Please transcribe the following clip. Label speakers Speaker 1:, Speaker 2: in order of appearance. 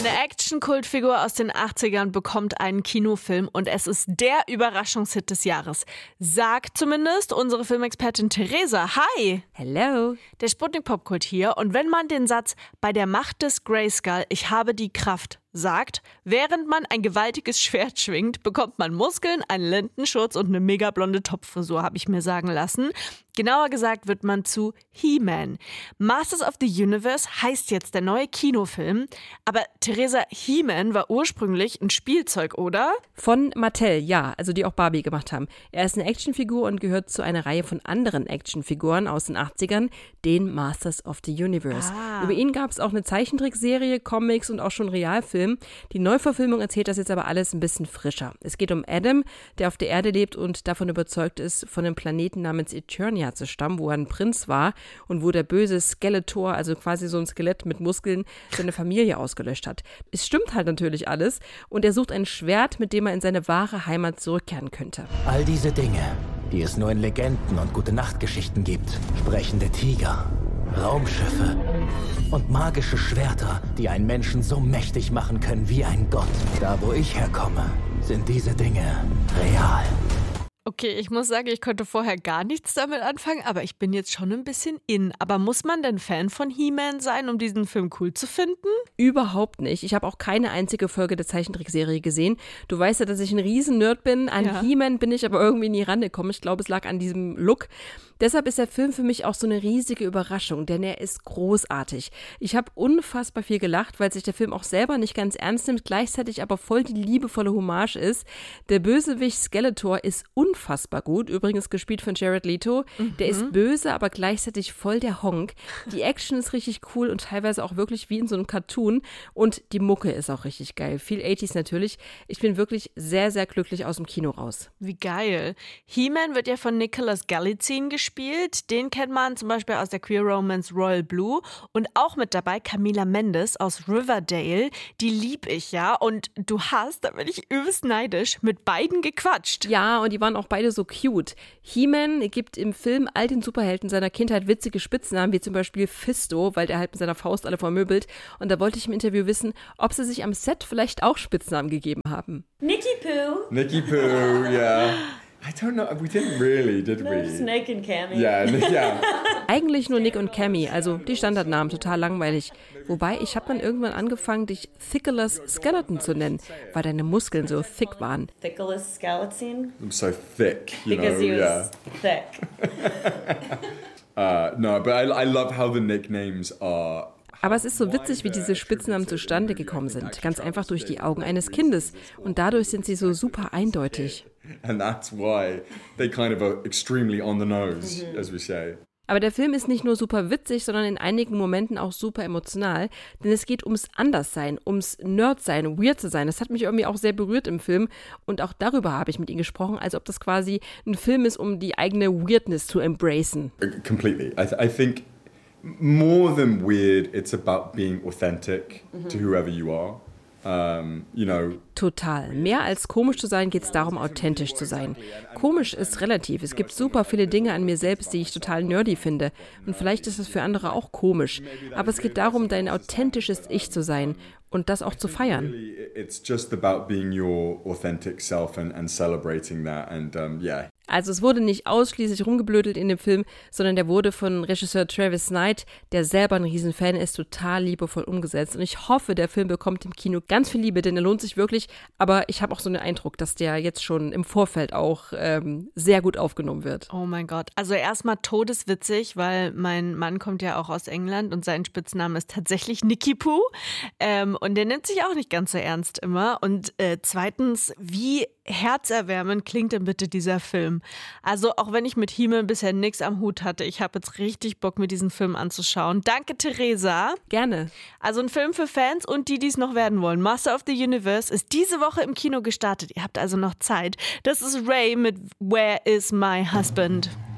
Speaker 1: Eine Action-Kultfigur aus den 80ern bekommt einen Kinofilm und es ist der Überraschungshit des Jahres. Sagt zumindest unsere Filmexpertin Theresa. Hi!
Speaker 2: Hello!
Speaker 1: Der Sputnik-Popkult hier. Und wenn man den Satz "Bei der Macht des Grayskull, ich habe die Kraft" sagt, während man ein gewaltiges Schwert schwingt, bekommt man Muskeln, einen Lendenschurz und eine mega blonde Topfrisur, habe ich mir sagen lassen. Genauer gesagt wird man zu He-Man. Masters of the Universe heißt jetzt der neue Kinofilm. Aber Theresa, He-Man war ursprünglich ein Spielzeug, oder?
Speaker 2: Von Mattel, ja, also die auch Barbie gemacht haben. Er ist eine Actionfigur und gehört zu einer Reihe von anderen Actionfiguren aus den 80ern, den Masters of the Universe. Über ihn gab es auch eine Zeichentrickserie, Comics und auch schon Realfilm. Die Neuverfilmung erzählt das jetzt aber alles ein bisschen frischer. Es geht um Adam, der auf der Erde lebt und davon überzeugt ist, von einem Planeten namens Eternia zu stammen, wo er ein Prinz war und wo der böse Skeletor, also quasi so ein Skelett mit Muskeln, seine Familie ausgelöscht hat. Es stimmt halt natürlich alles und er sucht ein Schwert, mit dem er in seine wahre Heimat zurückkehren könnte.
Speaker 3: All diese Dinge, die es nur in Legenden und Gute-Nacht-Geschichten gibt. Sprechende Tiger, Raumschiffe und magische Schwerter, die einen Menschen so mächtig machen können wie ein Gott. Da, wo ich herkomme, sind diese Dinge real.
Speaker 1: Okay, ich muss sagen, ich konnte vorher gar nichts damit anfangen, aber ich bin jetzt schon ein bisschen in. Aber muss man denn Fan von He-Man sein, um diesen Film cool zu finden?
Speaker 2: Überhaupt nicht. Ich habe auch keine einzige Folge der Zeichentrickserie gesehen. Du weißt ja, dass ich ein Riesen-Nerd bin. An He-Man bin ich aber irgendwie nie rangekommen. Ich glaube, es lag an diesem Look. Deshalb ist der Film für mich auch so eine riesige Überraschung, denn er ist großartig. Ich habe unfassbar viel gelacht, weil sich der Film auch selber nicht ganz ernst nimmt, gleichzeitig aber voll die liebevolle Hommage ist. Der Bösewicht Skeletor ist unfassbar gut, übrigens gespielt von Jared Leto. Der ist böse, aber gleichzeitig voll der Honk. Die Action ist richtig cool und teilweise auch wirklich wie in so einem Cartoon. Und die Mucke ist auch richtig geil. Viel 80s natürlich. Ich bin wirklich sehr, sehr glücklich aus dem Kino raus.
Speaker 1: Wie geil. He-Man wird ja von Nicholas Galitzine gespielt. Den kennt man zum Beispiel aus der Queer Romance Royal Blue. Und auch mit dabei Camila Mendes aus Riverdale. Die lieb ich ja. Und du hast, da bin ich übelst neidisch, mit beiden gequatscht.
Speaker 2: Ja, und die waren auch beide so cute. He-Man gibt im Film all den Superhelden seiner Kindheit witzige Spitznamen, wie zum Beispiel Fisto, weil der halt mit seiner Faust alle vermöbelt. Und da wollte ich im Interview wissen, ob sie sich am Set vielleicht auch Spitznamen gegeben haben.
Speaker 4: Nicky Poo.
Speaker 5: Nicky Poo, yeah. I don't know, we didn't really, did we?
Speaker 4: Snake and Cammy.
Speaker 5: Yeah.
Speaker 2: Eigentlich nur Nick und Cammy, also die Standardnamen, total langweilig. Wobei, ich habe dann irgendwann angefangen, dich Thickelus Skeleton zu nennen, weil deine Muskeln so thick waren.
Speaker 4: Thickelus Skeleton?
Speaker 5: I'm so thick, you
Speaker 4: Because
Speaker 5: know,
Speaker 4: he was thick.
Speaker 5: No, but I love how the nicknames are.
Speaker 2: Aber es ist so witzig, wie diese Spitznamen zustande gekommen sind. Ganz einfach durch die Augen eines Kindes. Und dadurch sind sie so super eindeutig.
Speaker 5: And that's why they kind of are extremely on the nose, as we say.
Speaker 2: Aber der Film ist nicht nur super witzig, sondern in einigen Momenten auch super emotional. Denn es geht ums Anderssein, ums Nerdsein, weird zu sein. Das hat mich irgendwie auch sehr berührt im Film. Und auch darüber habe ich mit ihm gesprochen, als ob das quasi ein Film ist, um die eigene Weirdness zu embracen.
Speaker 5: Completely. I think more than weird, it's about being authentic to whoever you are. You know.
Speaker 2: Total. Mehr als komisch zu sein, geht es darum, authentisch zu sein. Komisch ist relativ. Es gibt super viele Dinge an mir selbst, die ich total nerdy finde. Und vielleicht ist es für andere auch komisch. Aber es geht darum, dein authentisches Ich zu sein und das auch zu feiern.
Speaker 5: It's just about being your authentic self and celebrating that and yeah.
Speaker 2: Also es wurde nicht ausschließlich rumgeblödelt in dem Film, sondern der wurde von Regisseur Travis Knight, der selber ein Riesenfan ist, total liebevoll umgesetzt. Und ich hoffe, der Film bekommt im Kino ganz viel Liebe, denn er lohnt sich wirklich. Aber ich habe auch so einen Eindruck, dass der jetzt schon im Vorfeld auch sehr gut aufgenommen wird.
Speaker 1: Oh mein Gott. Also erstmal todeswitzig, weil mein Mann kommt ja auch aus England und sein Spitzname ist tatsächlich Nicky Poo. Und der nimmt sich auch nicht ganz so ernst immer. Und zweitens, wie herzerwärmend klingt denn bitte dieser Film? Also auch wenn ich mit He-Man bisher nichts am Hut hatte, ich habe jetzt richtig Bock, mir diesen Film anzuschauen. Danke, Theresa.
Speaker 2: Gerne.
Speaker 1: Also ein Film für Fans und die, die es noch werden wollen. Master of the Universe ist diese Woche im Kino gestartet. Ihr habt also noch Zeit. Das ist Ray mit Where is my husband?